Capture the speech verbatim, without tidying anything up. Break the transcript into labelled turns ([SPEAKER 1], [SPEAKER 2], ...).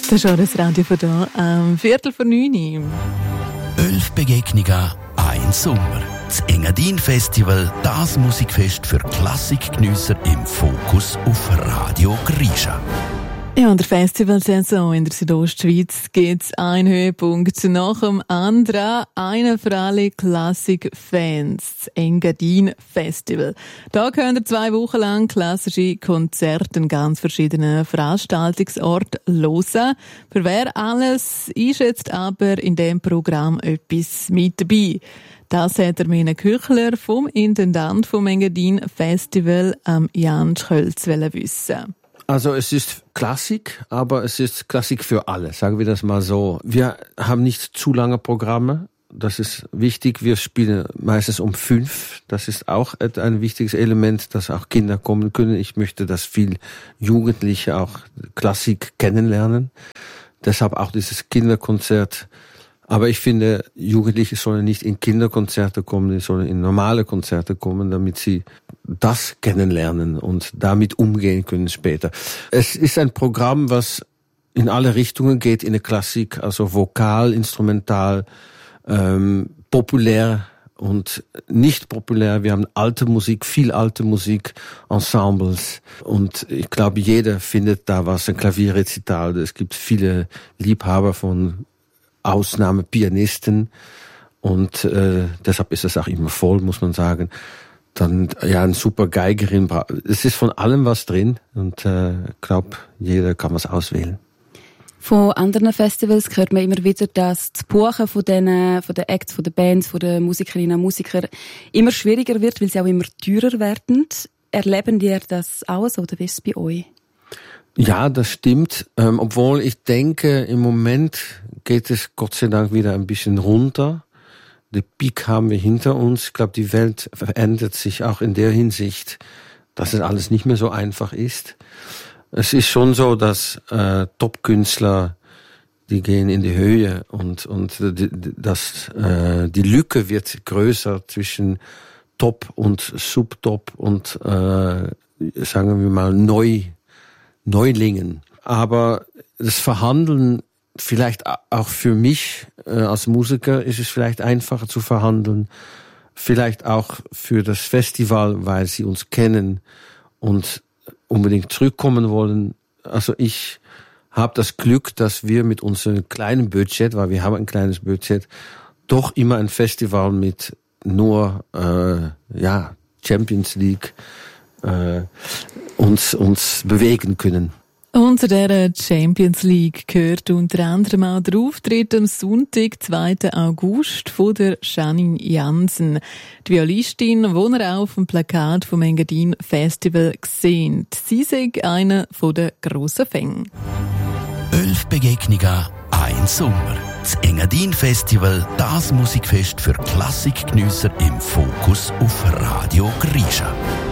[SPEAKER 1] Das ist auch das Radio von hier, am Viertel vor neun.
[SPEAKER 2] Elf Begegnungen, ein Sommer. Das Engadin Festival, das Musikfest für Klassikgenüsser im Fokus auf Radio Grisha.
[SPEAKER 1] Ja, in der Festivalsaison in der Südostschweiz gibt es einen Höhepunkt nach dem anderen. Einer für alle Klassikfans, das Engadin Festival. Da könnt ihr zwei Wochen lang klassische Konzerte in ganz verschiedenen Veranstaltungsorten hören. Für wer alles ist jetzt aber in diesem Programm etwas mit dabei. Das hat der Mina Küchler vom Intendant vom Engadin Festival, Jan Schölz, wissen.
[SPEAKER 3] Also es ist Klassik, aber es ist Klassik für alle, sagen wir das mal so. Wir haben nicht zu lange Programme, das ist wichtig. Wir spielen meistens um fünf, das ist auch ein wichtiges Element, dass auch Kinder kommen können. Ich möchte, dass viel Jugendliche auch Klassik kennenlernen. Deshalb auch dieses Kinderkonzert. Aber ich finde, Jugendliche sollen nicht in Kinderkonzerte kommen, die sollen in normale Konzerte kommen, damit sie das kennenlernen und damit umgehen können später. Es ist ein Programm, was in alle Richtungen geht in der Klassik, also vokal, instrumental, ähm, populär und nicht populär. Wir haben alte Musik, viel alte Musik, Ensembles, und ich glaube, jeder findet da was, ein Klavierrezital. Es gibt viele Liebhaber von Ausnahmepianisten und äh, deshalb ist es auch immer voll, muss man sagen. Dann ja, ein super Geigerin. Es ist von allem was drin und äh, ich glaube, jeder kann was auswählen.
[SPEAKER 4] Von anderen Festivals hört man immer wieder, dass das Buchen von den, von den Acts, von den Bands, von den Musikerinnen und Musikern immer schwieriger wird, weil sie auch immer teurer werden. Erleben ihr das auch so, oder wie ist es bei euch?
[SPEAKER 3] Ja, das stimmt. Ähm, obwohl ich denke, im Moment geht es Gott sei Dank wieder ein bisschen runter. Den Peak haben wir hinter uns. Ich glaube, die Welt verändert sich auch in der Hinsicht, dass es alles nicht mehr so einfach ist. Es ist schon so, dass äh, Top-Künstler, die gehen in die Höhe und und die, das, äh, die Lücke wird größer zwischen Top und Subtop und äh, sagen wir mal Neu Neulingen. Aber das Verhandeln, vielleicht auch für mich äh, als Musiker, ist es vielleicht einfacher zu verhandeln. Vielleicht auch für das Festival, weil sie uns kennen und unbedingt zurückkommen wollen. Also ich habe das Glück, dass wir mit unserem kleinen Budget, weil wir haben ein kleines Budget, doch immer ein Festival mit nur äh, ja Champions League äh, uns uns bewegen können.
[SPEAKER 1] Unter der Champions League gehört unter anderem auch der Auftritt am Sonntag, zweiten August, von der Janine Jansen, die Violistin, die ihr auch auf dem Plakat vom Engadin Festival gesehen. Sie ist einer der grossen Fänge.
[SPEAKER 2] Elf Begegnungen, ein Sommer. Das Engadin Festival, das Musikfest für Klassikgenüsser im Fokus auf Radio Grisha.